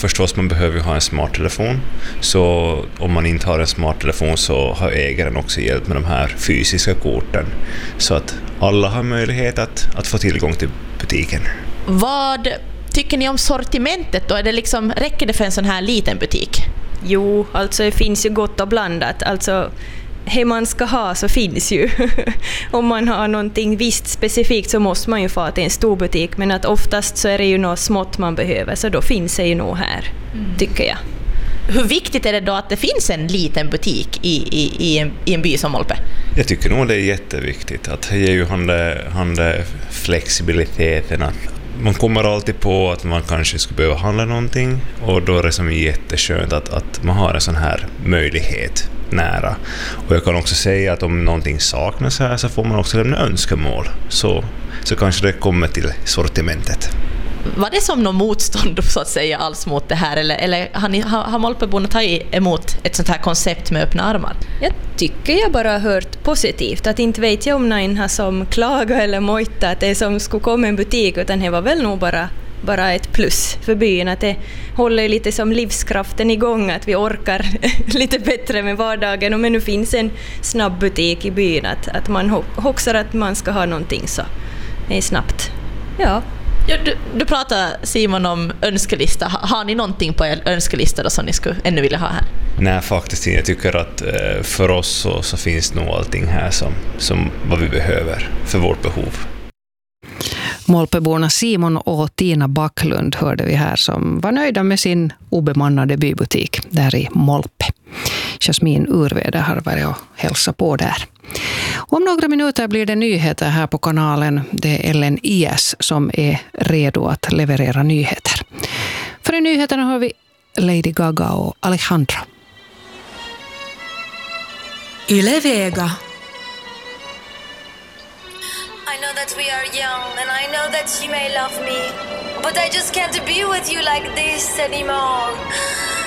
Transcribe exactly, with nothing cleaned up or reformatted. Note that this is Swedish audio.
förstås, man behöver ha en smarttelefon. Så om man inte har en smarttelefon så har ägaren också hjälp med de här fysiska korten. Så att alla har möjlighet att, att få tillgång till butiken. Vad tycker ni om sortimentet då? Är det liksom, räcker det för en sån här liten butik? Jo, alltså det finns ju gott och blandat. Alltså det man ska ha så finns ju. Om man har någonting visst specifikt så måste man ju få till en stor butik. Men att oftast så är det ju något smått man behöver. Så då finns det ju nog här, mm. tycker jag. Hur viktigt är det då att det finns en liten butik i, i, i, en, i en by som Molpe? Jag tycker nog det är jätteviktigt. Att ge ju han det, han det flexibiliteten. Att man kommer alltid på att man kanske skulle behöva handla någonting. Och då är det som jätteskönt att, att man har en sån här möjlighet nära. Och jag kan också säga att om någonting saknas här så får man också lämna önskemål. Så, så kanske det kommer till sortimentet. Var det som någon motstånd så att säga alls mot det här? Eller, eller har, ni, har, har Molpeborna tagit emot ett sånt här koncept med öppna armar? Jag tycker jag bara har hört positivt. Att inte vet jag om någon har som klagar eller mojta att det som skulle komma en butik, utan det var väl nog bara bara ett plus för byn, att det håller lite som livskraften igång, att vi orkar lite bättre med vardagen. Och men nu finns en snabb butik i byn, att, att man hoxar att man ska ha någonting så det är snabbt. Ja. Ja, du, du pratar, Simon, om önskelista. Har ni någonting på er önskelista då som ni skulle ännu vilja ha här? Nej, faktiskt inte. Jag tycker att eh, för oss så, så finns nog allting här som, som vad vi behöver för vårt behov. Molpeborna Simon och Tina Backlund hörde vi här, som var nöjda med sin obemannade bybutik där i Molpe. Jasmin Urvede har varit och hälsat på där. Om några minuter blir det nyheter här på kanalen. Det är Ellen I S som är redo att leverera nyheter. För i nyheterna har vi Lady Gaga och Alejandro. Yle Vega. I know that we are young and I know that you may love me, but I just can't be with you like this anymore.